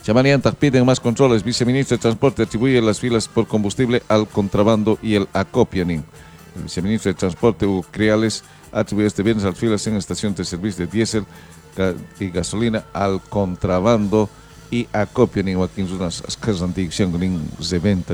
Chamaniantas piden más controles. Viceministro de Transporte atribuye las filas por combustible al contrabando y el acopianing. El viceministro de Transporte, Hugo Criales, atribuye este viernes las filas en estaciones de servicio de diésel y gasolina al contrabando y acopianing. Aquí en unas casas de venta